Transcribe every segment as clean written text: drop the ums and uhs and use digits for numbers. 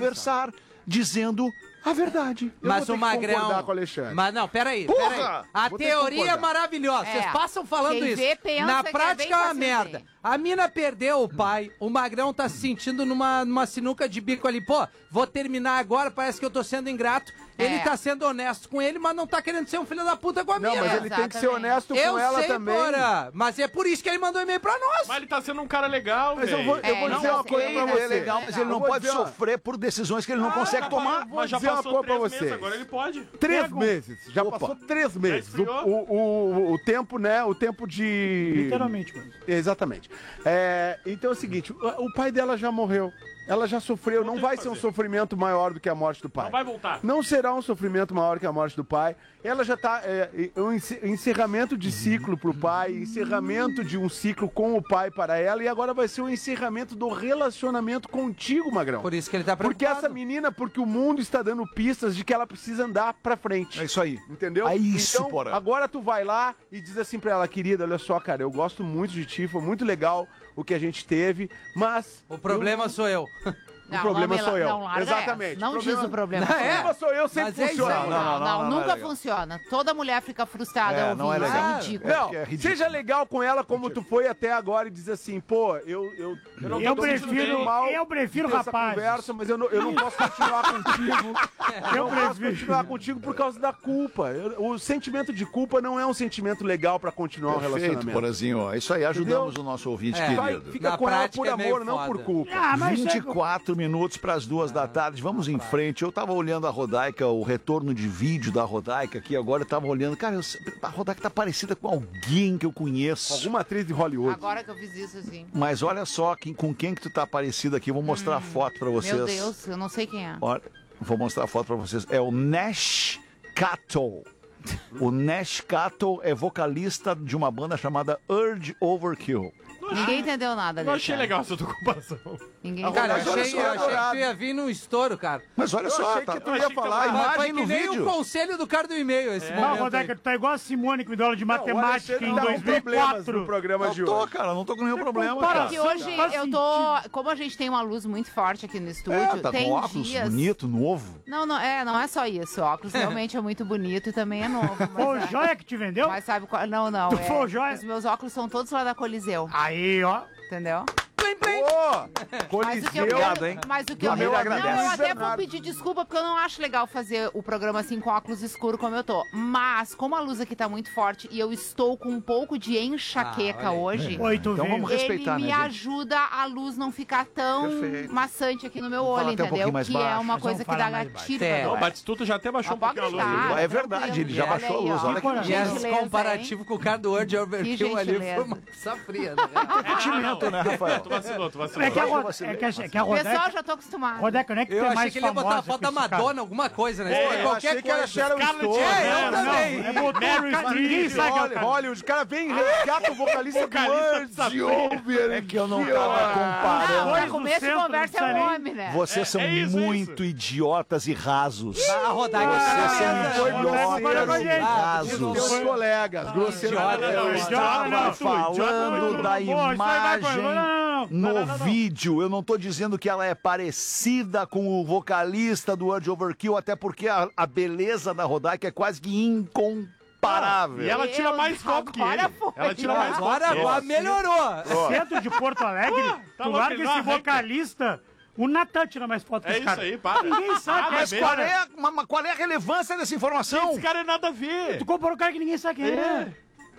conversar, dizendo a verdade. Mas o Magrão... Mas não, peraí. A teoria é maravilhosa. Vocês passam falando Quem isso. vê, pensa Na que é prática bem é uma fácil merda. dizer. A mina perdeu o pai, o Magrão tá se sentindo numa sinuca de bico ali. Pô, vou terminar agora, parece que eu tô sendo ingrato. Ele tá sendo honesto com ele, mas não tá querendo ser um filho da puta com a mina. Não, mas ele tem que ser honesto com ela também. Porra, mas é por isso que ele mandou e-mail pra nós. Mas ele tá sendo um cara legal, Mas eu velho. vou dizer uma coisa pra você. Ele é legal, mas ele não pode sofrer por decisões que ele não consegue tomar. Mas já dizer uma passou coisa pra 3 meses, vocês. agora ele pode. 3 meses. Já passou 3 meses. esfriou? O tempo, né? O tempo de... Literalmente, mano. Exatamente. Então é o seguinte, o pai dela já morreu. Ela já sofreu, não vai ser um sofrimento maior do que a morte do pai. Não vai voltar. Não será um sofrimento maior que a morte do pai. Ela já tá. Um encerramento de ciclo pro pai, encerramento de um ciclo com o pai para ela, e agora vai ser o encerramento do relacionamento contigo, Magrão. Por isso que ele tá preocupado. Porque essa menina, porque o mundo está dando pistas de que ela precisa andar pra frente. É isso aí. Entendeu? É isso, então, porra. agora tu vai lá e diz assim pra ela, querida, olha só, cara, eu gosto muito de ti, foi muito legal o que a gente teve, mas... O problema sou eu. O problema sou eu. Não, larga Exatamente. essa. Não diz o problema. Não, sou é. eu. Problema sou eu, sempre Mas é isso funciona. aí. Não, não é nunca legal. funciona. Toda mulher fica frustrada ouvindo. não é legal. Isso é ridículo. Não, É ridículo. seja legal com ela como tu foi até agora e diz assim, pô, eu não Eu tô sentindo prefiro, mal eu prefiro dessa rapazes. conversa, mas eu não posso continuar contigo. Eu não posso continuar contigo por causa da culpa. O sentimento de culpa não é um sentimento legal pra continuar um Perfeito, relacionamento. Porazinho. É isso aí, ajudamos Entendeu? o nosso ouvinte Vai, querido. fica Na com ela prática por é meio amor, não por foda. culpa. Ah, mas 24 minutos para as 2 da tarde. Vamos em frente. Eu tava olhando a Rodaica, o retorno de vídeo da Rodaica aqui agora. Eu tava olhando. Cara, a Rodaica tá parecida com alguém que eu conheço. Alguma atriz de Hollywood. Agora que eu fiz isso assim. Mas olha só com quem que tu tá parecido aqui. Eu vou mostrar a foto para vocês. Meu Deus, eu não sei quem é. Olha, vou mostrar a foto para vocês. É o Nash Cato. O Nash Cato é vocalista de uma banda chamada Urge Overkill. Ninguém entendeu nada Eu dele. achei legal essa tua comparação. Ninguém Cara, entendeu. eu achei que tu ia vir num estouro, cara. Mas olha Eu só, achei tá, que tu ia falar a Mas foi imagem que no nem vídeo. o conselho do cara do e-mail esse Não, momento. Rodaica, aí. tu tá igual a Simone que me deu aula de matemática em Tá com problemas 2004. no programa de não tô, hoje. cara, não tô com nenhum problema. compara Cara. Porque hoje Faz eu tô... Como a gente tem uma luz muito forte aqui no estúdio, Tá tem com óculos dias... bonito, novo. Não é só isso. O óculos realmente é muito bonito e também é novo. Foi o Joia que te vendeu? Mas sabe qual... Não. Tu foi o Joia? Os meus óculos são todos lá da Coliseu, Aí, ó. entendeu? Ô, Mas o que eu Obrigado, hein? Mas o que eu... Família agradece. Não, eu até vou Bernardo. pedir desculpa, porque eu não acho legal fazer o programa assim com óculos escuros como eu tô. Mas, como a luz aqui tá muito forte e eu estou com um pouco de enxaqueca hoje... Oi, tu Então veio. vamos respeitar, Ele me né, gente? ajuda a luz não ficar tão Perfeito. maçante aqui no meu Vamos falar olho, até um entendeu? pouquinho mais Que é baixo. uma Nós coisa vamos que dá falar mais gatilho. baixo. pra Não, o dor. Batistuta já até baixou um Pode pouquinho a luz. gritar. ali. É verdade, ele já Olha baixou a aí, luz. ó. Olha que Que E esse gentileza, comparativo com o cara do Word Overkill ali gentileza. foi uma safria, né? sentimento, né, Rafael? Tu vacilou. É que a, Pessoal, Rodaica... já tô acostumado. Rodaica, não é que tu Eu é achei mais que ele ia botar a famosa foto que da esse cara. Madonna, alguma coisa, né? Eu Qualquer achei que era coisa. Sharon Stone. É, eu também. É, botou o cara, ninguém sabe que é o cara. Hollywood, o cara vem e resgata o vocalista do Urge Over. É que eu não tava comparando. Pois Pra no começo de centro conversa do é um Sarim. homem, né? Vocês são isso, muito idiotas e rasos. A Rodaica Vocês são tá Foi Rodaica, idiotas e Rodaica, Teus rasos. colegas, grosseiro. Eu estava falando da imagem no vídeo. Eu não tô dizendo que ela é parecida com o vocalista do Urge Overkill, até porque a beleza da Rodaica é quase que incomparável. E ela tira mais foto que ele. Agora foi. Ela tira mais foto que ele. Agora melhorou. Centro de Porto Alegre, Tá tu louco, larga ele esse não arranca. vocalista, o Natan tira mais foto que É esse isso cara. aí, para. Ninguém sabe que é Mas esse qual cara. é a relevância dessa informação? Esse cara é nada a ver. Tu comprou um cara que ninguém sabe quem é.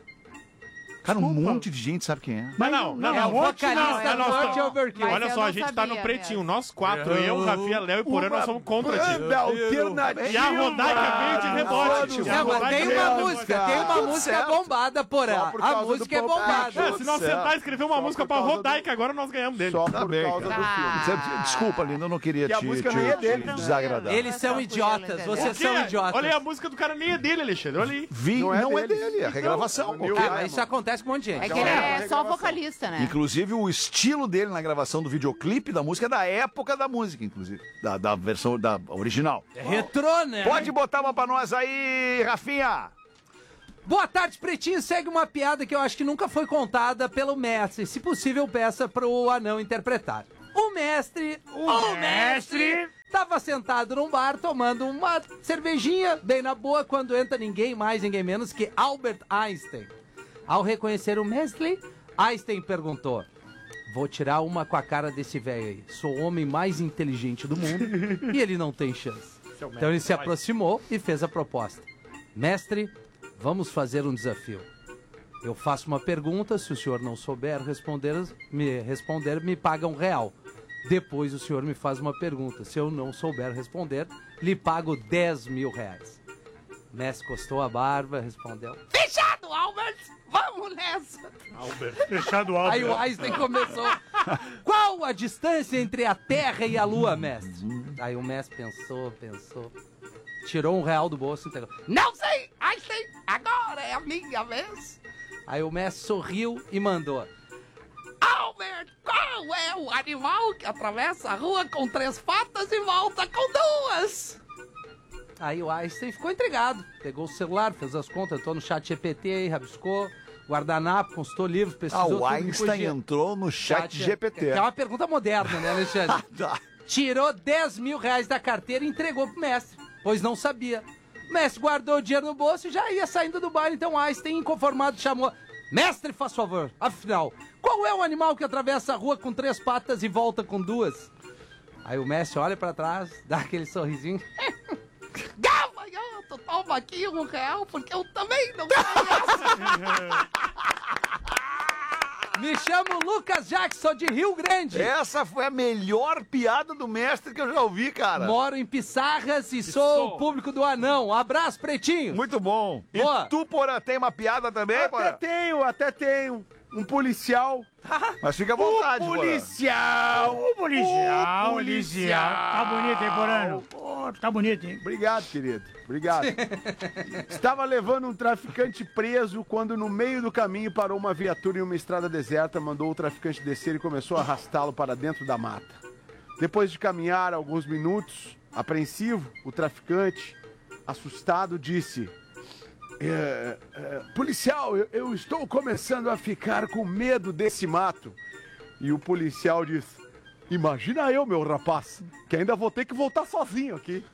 Cara, um monte de gente sabe quem é. Mas Não, É o vocalista não, do Word Overkill. Mas Olha eu só, não a gente tá no sabia pretinho. mesmo. Nós quatro, eu, Rafinha, Léo e Porã, nós somos contra ti. Banda alternativa. E a Rodaica veio de rebote. E a Não, mas Rodaica tem veio- uma música, tem uma Tudo música certo. bombada, porém. Só por A causa música é do Pulp bombada. Fiction. Se nós sentar e escrever uma Só música por pra causa Rodaica, agora nós ganhamos dele. Só Tá por bem, causa do cara. filme. Desculpa, Linda, eu não queria E a te música nem é dele. desagradar. Eles são idiotas, vocês O quê? são idiotas. Olha aí, a música do cara nem é dele, Alexandre. Olha aí. Não é dele, é a regravação. Então, ok? Mas isso acontece com um monte de gente. É que ele é só vocalista, né? Inclusive, o estilo dele na gravação do videoclipe da música é da época da música, inclusive. Da versão da original. É retrô, né? Pode botar uma pra nós aí, Rafinha. Boa tarde, Pretinho. Segue uma piada que eu acho que nunca foi contada pelo mestre. Se possível, peça pro anão interpretar. O mestre tá Tava sentado num bar tomando uma cervejinha, bem na boa, quando entra ninguém mais, ninguém menos que Albert Einstein. Ao reconhecer o mestre, Einstein perguntou: vou tirar uma com a cara desse velho aí. Sou o homem mais inteligente do mundo e ele não tem chance. Então ele se aproximou e fez a proposta. Mestre, vamos fazer um desafio. Eu faço uma pergunta, se o senhor não souber responder, me paga R$1. Depois o senhor me faz uma pergunta. Se eu não souber responder, lhe pago R$10.000. Mestre costou a barba, respondeu: fechado, Albert! Vamos nessa! Fechado o álbum. Aí o Einstein começou: qual a distância entre a Terra e a Lua, mestre? Aí o mestre pensou, tirou R$1 do bolso e entregou: não sei, Einstein, agora é a minha vez. Aí o mestre sorriu e mandou: Albert, qual é o animal que atravessa a rua com 3 patas e volta com 2? Aí o Einstein ficou intrigado, pegou o celular, fez as contas, entrou no chat GPT aí, rabiscou, guardanapo, consultou livros, pesquisou tudo o que Einstein podia. entrou no chat GPT. Que é uma pergunta moderna, né, Alexandre? Tirou R$10.000 da carteira e entregou pro mestre, pois não sabia. O mestre guardou o dinheiro no bolso e já ia saindo do bar, então Einstein, inconformado, chamou: mestre, faz favor, afinal, qual é o animal que atravessa a rua com 3 patas e volta com 2? Aí o mestre olha pra trás, dá aquele sorrisinho: gafanhoto, toma aqui R$1, porque eu também não conheço. Me chamo Lucas Jackson, de Rio Grande. Essa foi a melhor piada do mestre que eu já ouvi, cara. Moro em Pissarras e sou o público do Anão. Abraço, pretinho. Muito bom. Boa. E tu, Porã, tem uma piada também, Porã? Até tenho. Um policial. Mas fica à vontade, Porã. Policial. Policial. Tá bonito, hein, Porano? Pô, tá bonito, hein? Obrigado, querido. Obrigado. Estava levando um traficante preso quando no meio do caminho parou uma viatura em uma estrada deserta, mandou o traficante descer e começou a arrastá-lo para dentro da mata. Depois de caminhar alguns minutos, apreensivo, o traficante, assustado, disse: policial, eu estou começando a ficar com medo desse mato. E o policial disse: imagina eu, meu rapaz, que ainda vou ter que voltar sozinho aqui.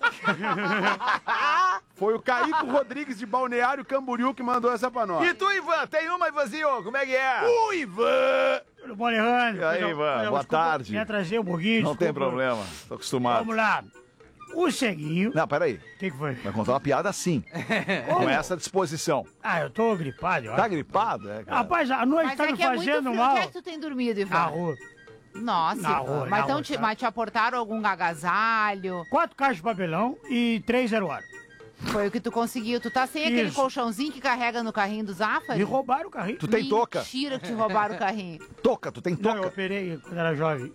Foi o Caíco Rodrigues de Balneário Camboriú que mandou essa pra nós. E tu, Ivan? Tem uma, Ivanzinho? Como é que é? O Ivan! Tudo bom, Alejandro? E aí, Ivan? Boa tarde. Vinha trazer um pouquinho. Não tem desculpa. problema, tô acostumado. Vamos lá. O ceguinho... Não, peraí. O que foi? Vai contar uma piada assim, com essa disposição. Ah, eu tô gripado, ó. Tá gripado? É, cara. Rapaz, a noite Mas tá é me que é muito fazendo frio. mal. Onde é que tu tem dormido, Ivan? Na rua. Nossa, Na rua, mas, na então rua, te, tá? mas te aportaram algum agasalho? 4 caixas de papelão e 3 aeroaros. Foi o que tu conseguiu. Tu tá sem aquele Isso. colchãozinho que carrega no carrinho do Zafari? Me roubaram o carrinho. Tu tem touca? Mentira que te roubaram o carrinho. Toca, tu tem Não, eu toca. operei quando era jovem.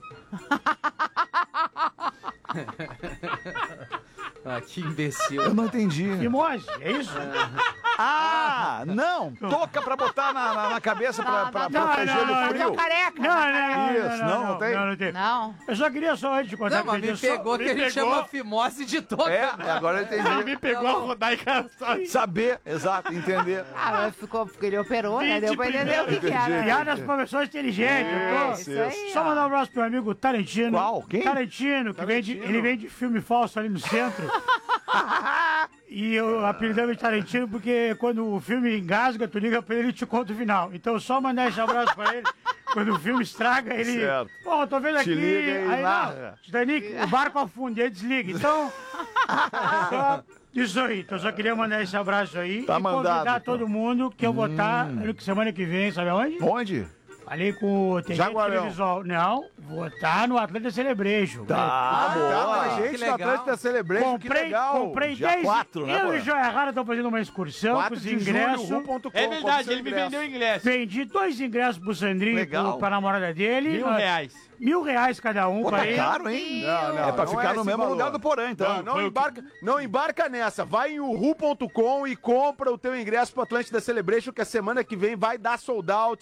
Ah, que imbecil. Eu não entendi. Fimose, é isso? Ah, não! Toca pra botar na cabeça pra Não, proteger não, do não, Mas é frio. o careca. Isso, não tem? Não tem. Não. Eu só queria só antes de contar Não, mas pra me você, pegou que ele chama fimose de toca. É, agora eu Ele entendi. me pegou a rodar e cara só. Saber, exato, entender. Ah, mas ficou porque ele operou, né? Deu pra entender o que era. Piadas para pessoas inteligentes. eu tô- Isso aí, Só ó. mandar um abraço pro meu amigo Tarantino. Qual? Quem? Tarantino, que ele vem de filme falso ali no centro. E eu apelidamos de Tarantino porque quando o filme engasga, tu liga pra ele e te conta o final. Então só mandar esse abraço pra ele. Quando o filme estraga, ele... Certo. Pô, eu tô vendo aqui... liga e aí, narra. não, Titanic, o barco afunda, ele desliga. Então... só isso aí. Então só queria mandar esse abraço aí. Tá e mandado, convidar então. todo mundo que eu vou estar semana que vem, sabe aonde? Onde? Ali com o TG Jaguarão. Televisual. Não, vou estar no Atlanta Celebration. Tá, Tá com boa. a gente Que no legal. Atlântica Celebration, que legal. Comprei Dia 10. 4, né, Eu Porã? e o Joia Rara estão fazendo uma excursão com 4 os de ingressos. julho, ru.com. É verdade, ele me ingresso. vendeu o ingresso. Vendi 2 ingressos pro Sandrinho Legal. e pra namorada dele. R$1.000. R$1.000 cada um Pô, pra tá ele. caro, hein? Não, É pra não ficar no esse mesmo valor. lugar do Porã, então. Não embarca nessa. Vai em uhu.com e compra o teu ingresso pro Atlântida Celebration, que a semana que vem vai dar sold out.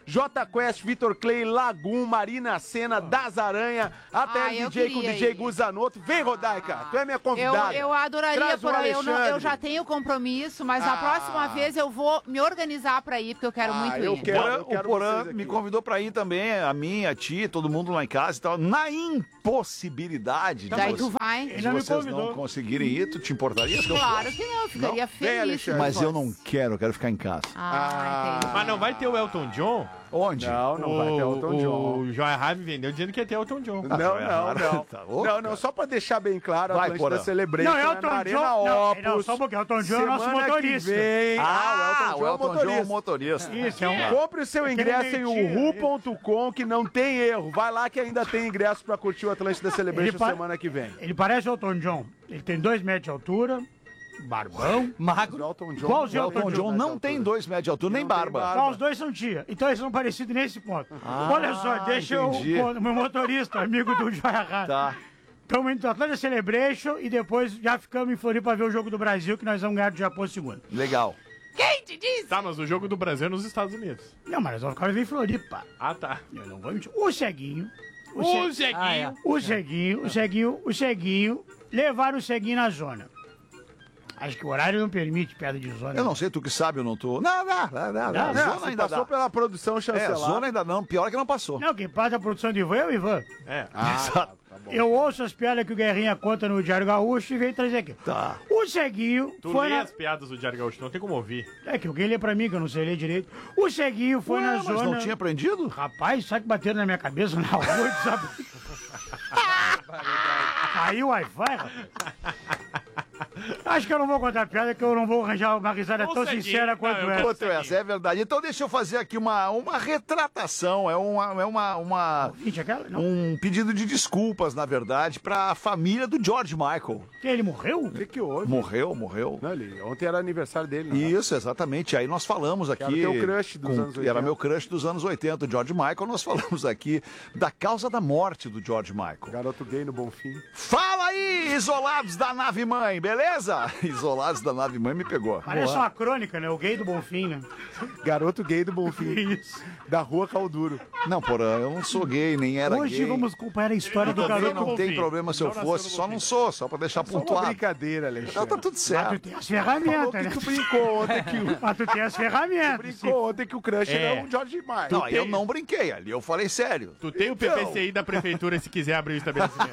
J Quest, Vitor Clay, Lagum, Marina Senna, Das Aranha, até eu DJ com queria DJ ir. Guzanoto. Vem, Rodaica, tu é minha convidada. Eu adoraria, Traz o Alexandre. eu já tenho compromisso, mas a próxima vez eu vou me organizar pra ir, porque eu quero muito eu ir. quero. O Porã vocês me aqui. convidou pra ir também, a mim, a ti, todo mundo lá em casa e tal. Na impossibilidade de Daí vocês, tu vai. Ele de não me vocês convidou. não conseguirem ir, tu te importaria? se eu Claro fosse? que não, eu ficaria Vem, feliz. Alexandre. Mas eu não quero, eu quero ficar em casa. Entendi. Mas não vai ter o Elton John? Onde? Não vai ter Elton John. O Joia Ravi vendeu dizendo que ia ter Elton John. Não. Tá louco, Não, não, só pra deixar bem claro, Vai, Atlântida Porã. Celebration Não, é Elton na Arena John. Opus. Não, só um pouquinho. Elton John é o nosso Semana que motorista. vem. o Elton John é o motorista. Isso, é um. Compre o seu ingresso em uhu.com, que não tem erro. Vai lá que ainda tem ingresso pra curtir o Atlântida Celebration Ele pa- semana que vem. Ele parece o Elton John. Ele tem 2 metros de altura, barbão. O Elton John, Qual o O seu Elton John não tem 2 metros de altura, nem Não tem barba. barba. Só os dois são tia. Então eles são parecidos nesse ponto. Olha só, deixa entendi. o meu motorista, amigo do Joia Rádio. Tá. Estamos indo no Atlanta Celebration e depois já ficamos em Floripa pra ver o jogo do Brasil, que nós vamos ganhar do Japão segunda. Legal. Tá, mas o jogo do Brasil é nos Estados Unidos. Não, mas nós vamos ficar em Floripa. Ah, tá. Eu não vou mentir. O ceguinho. O Zeguinho. O ceguinho. Levaram o ceguinho na zona. Acho que o horário não permite piada de zona. Eu não sei, tu que sabe, eu não tô. Não. Não, Zona Você ainda passou dá. pela produção É, chancelada. zona ainda não. Pior é que não passou. Não, quem faz a produção de Ivan é o Ivan. É. Exato. Eu ouço as piadas que o Guerrinha conta no Diário Gaúcho e venho trazer aqui. Tá. O ceguinho Tu foi lê na... as piadas do Diário Gaúcho, não tem como ouvir. É que alguém lê pra mim, que eu não sei ler direito. O ceguinho foi na Mas zona... não tinha aprendido? Rapaz, sabe que bateram na minha cabeça na rua, sabe? Caiu o Wi-Fi, rapaz. Acho que eu não vou contar piada, que eu não vou arranjar uma risada Ô, tão ceguinho, sincera quanto não, eu essa. vou- Outro essa, é verdade. Então deixa eu fazer aqui uma retratação, uma Gente, aquela... Não. um pedido de desculpas, na verdade, pra família do George Michael. Que ele morreu? O que houve? Morreu. Não, ontem era aniversário dele. Né? Isso, exatamente. Aí nós falamos aqui. era teu crush dos anos 80. Era meu crush dos anos 80, o George Michael. Nós falamos aqui da causa da morte do George Michael. Garoto gay no Bonfim. Fala aí, isolados da nave mãe, beleza? Isolados da nave mãe me pegou. Parece uma crônica, né? O gay do Bonfim, né? Garoto gay do Bonfim. Isso. Da rua Calduro. Não, porra, eu não sou gay, nem era Hoje gay. vamos acompanhar a história do Também garoto. não tem Bonfim. problema se eu Não nasceu fosse, no só Bonfim. não sou, só pra deixar Só uma pontuado. brincadeira, Alexandre. Não, tá tudo Mas tu certo. tem as Falou ferramentas, que né? tu brincou ontem que o... Mas tu tem as ferramentas. Brincou ontem que o crush era o George Michael. Não, eu não brinquei ali, eu falei sério. Tu tem o PPCI da prefeitura se quiser abrir o estabelecimento.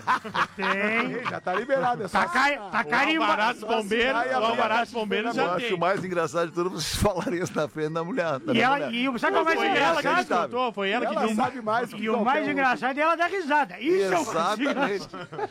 Tem. Já tá liberado, é só Tá, tá O carimbado. Alvará dos Bombeiros, assinar e o abrir a Alvará caixa dos de Bombeiros Eu já acho tem. mais engraçado de tudo vocês falarem isso na frente da mulher. Da E minha ela, mulher. e o sabe qual vai Foi ser ela que engraçado? disputou, foi ela que Ela disse. sabe mais E o mais engraçado é ela dar risada. Isso é um Exatamente.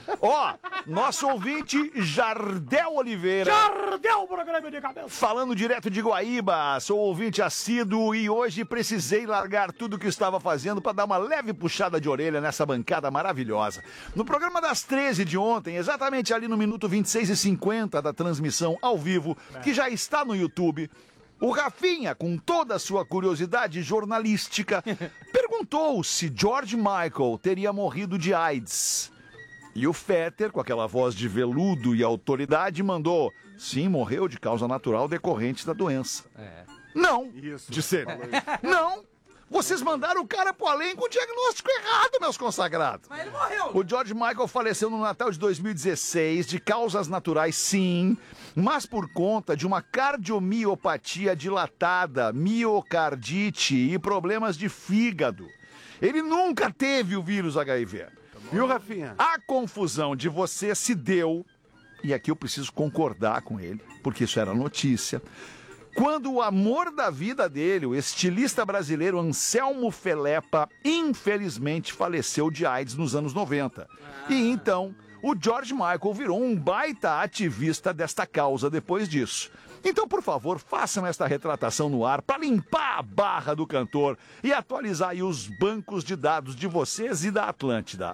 Ó, nosso ouvinte Jardel Oliveira. Jardel o programa de cabelo. Falando direto de Guaíba, sou ouvinte assíduo e hoje precisei largar tudo que estava fazendo para dar uma leve puxada de orelha nessa bancada maravilhosa. No programa das 13 de ontem, exatamente ali no minuto 26:50 da transmissão ao vivo, que já está no YouTube, o Rafinha, com toda a sua curiosidade jornalística, perguntou se George Michael teria morrido de AIDS. E o Fetter, com aquela voz de veludo e autoridade, mandou: sim, morreu de causa natural decorrente da doença. Não, disse ele. Não, vocês mandaram o cara pro além com o diagnóstico errado, meus consagrados. Mas ele morreu. O George Michael faleceu no Natal de 2016, de causas naturais, sim, mas por conta de uma cardiomiopatia dilatada, miocardite e problemas de fígado. Ele nunca teve o vírus HIV. Viu, Rafinha? A confusão de você se deu, e aqui eu preciso concordar com ele, porque isso era notícia, quando o amor da vida dele, o estilista brasileiro Anselmo Felepa, infelizmente faleceu de AIDS nos anos 90. E então, o George Michael virou um baita ativista desta causa depois disso. Então, por favor, façam esta retratação no ar para limpar a barra do cantor e atualizar aí os bancos de dados de vocês e da Atlântida,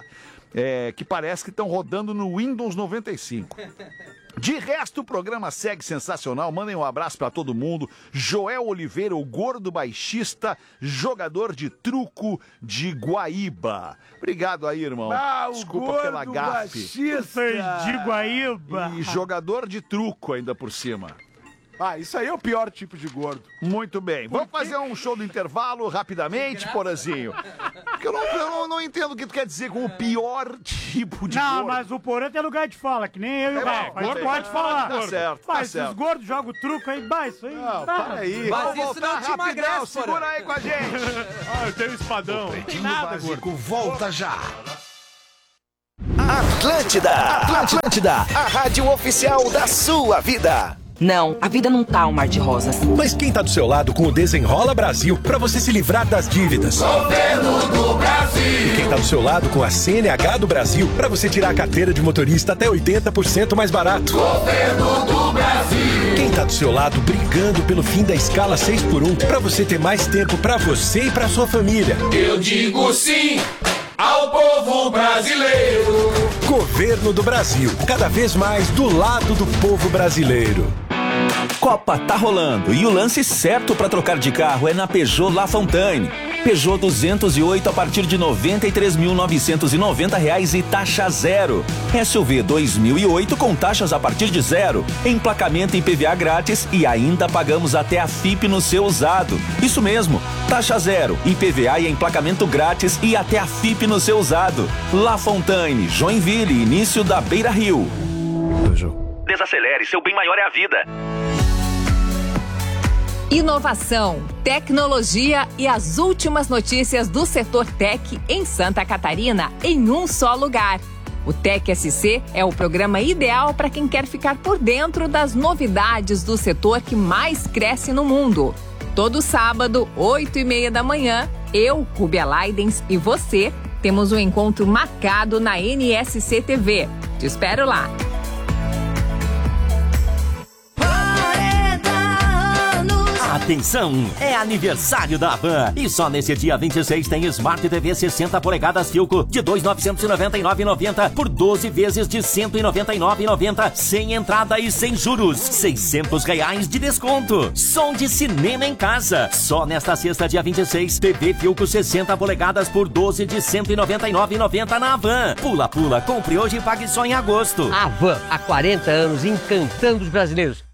que parece que estão rodando no Windows 95. De resto, o programa segue sensacional. Mandem um abraço pra todo mundo. Joel Oliveira, o gordo baixista, jogador de truco de Guaíba. Obrigado aí, irmão. Desculpa pela gafe. De Guaíba. E jogador de truco ainda por cima. Ah, isso aí é o pior tipo de gordo. Muito bem. Vamos fazer um show do intervalo rapidamente, Porazinho. Porque eu não entendo o que tu quer dizer com o pior tipo de gordo. Não, mas o Porã tem lugar de fala, que nem eu e o Rafa. A gente pode falar. Tá certo, tá Mas certo. esses gordos jogam truco aí, isso aí. Não, para aí. Mas Vamos isso voltar não te rapidão, emagrece, segura Porã. aí com a gente. Ah, eu tenho um espadão. Não tem nada, gordo. Volta já. Atlântida, a rádio oficial da sua vida. Não, a vida não tá um mar de rosas. Mas quem tá do seu lado com o Desenrola Brasil pra você se livrar das dívidas? Governo do Brasil. E quem tá do seu lado com a CNH do Brasil pra você tirar a carteira de motorista até 80% mais barato? Governo do Brasil. Quem tá do seu lado brigando pelo fim da escala 6x1 pra você ter mais tempo pra você e pra sua família? Eu digo sim ao povo brasileiro. Governo do Brasil, cada vez mais do lado do povo brasileiro. Copa tá rolando e o lance certo para trocar de carro é na Peugeot La Fontaine. Peugeot 208 a partir de R$ 93.990 e taxa zero. SUV 2008 com taxas a partir de zero. Emplacamento e PVA grátis e ainda pagamos até a FIP no seu usado. Isso mesmo, taxa zero, IPVA e emplacamento grátis e até a FIP no seu usado. La Fontaine, Joinville, início da Beira Rio. Desacelere, seu bem maior é a vida. Inovação, tecnologia e as últimas notícias do setor tech em Santa Catarina em um só lugar. O Tech SC é o programa ideal para quem quer ficar por dentro das novidades do setor que mais cresce no mundo. Todo sábado, 8h30 da manhã, eu, Rubia Leidens e você temos um encontro marcado na NSC TV. Te espero lá. Atenção, é aniversário da Havan. E só nesse dia 26 tem Smart TV 60 polegadas Philco de 2.999,90 por 12 vezes de 199,90 sem entrada e sem juros. R$600 de desconto. Som de cinema em casa. Só nesta sexta, dia 26, TV Philco 60 polegadas por 12 de 199,90 na Havan. Pula, pula, compre hoje e pague só em agosto. Havan, há 40 anos encantando os brasileiros.